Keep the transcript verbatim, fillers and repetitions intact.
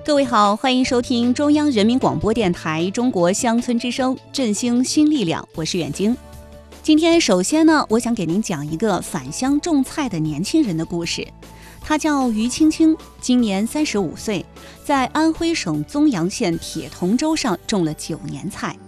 各位好，欢迎收听中央人民广播电台中国乡村之声振兴新力量，我是远晶。今天首先呢，我想给您讲一个返乡种菜的年轻人的故事。他叫于青青，今年三十五岁，在安徽省枞阳县铁童洲上种了九年菜。